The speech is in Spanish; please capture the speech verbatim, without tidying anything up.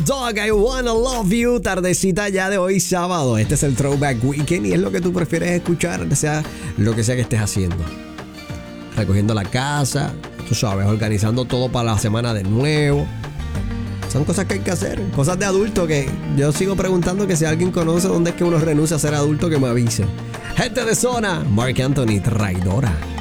Dog, I Wanna Love You. Tardecita ya de hoy sábado. Este es el Throwback Weekend y es lo que tú prefieres escuchar, sea lo que sea que estés haciendo. Recogiendo la casa, tú sabes, organizando todo para la semana de nuevo. Son cosas que hay que hacer, cosas de adulto que yo sigo preguntando que si alguien conoce dónde es que uno renuncia a ser adulto, que me avise. Gente de zona, Marc Anthony, Traidora.